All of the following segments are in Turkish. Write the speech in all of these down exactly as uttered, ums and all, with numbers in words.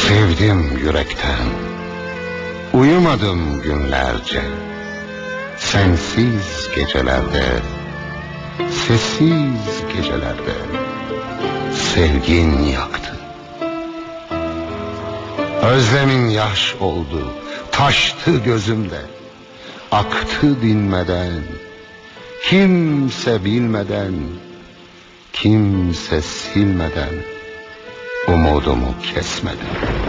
Sevdim yürekten, uyumadım günlerce. Sensiz gecelerde, sessiz gecelerde sevgin yaktı. Özlemin yaş oldu, taştı gözümde, aktı dinmeden, kimse bilmeden, kimse silmeden umudumu kesmedim.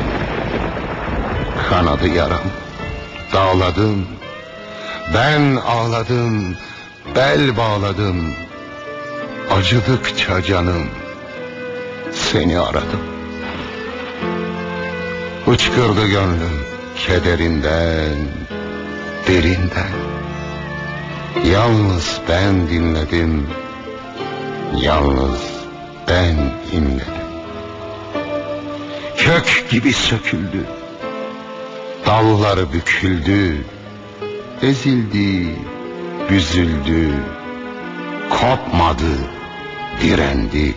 Kanadı yaram, dağladım, ben ağladım, bel bağladım. Acıdıkça canım, seni aradım. Uçkırdı gönlüm kederinden, derinden. Yalnız ben dinledim, yalnız ben inledim. Kök gibi söküldü, dalları büküldü, ezildi, büzüldü, kopmadı, direndi.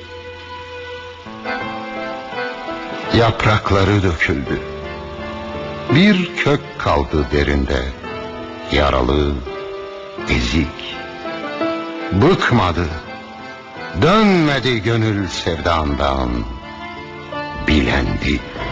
Yaprakları döküldü, bir kök kaldı derinde, yaralı, ezik. Bıkmadı, dönmedi gönül sevdandan, bilendi.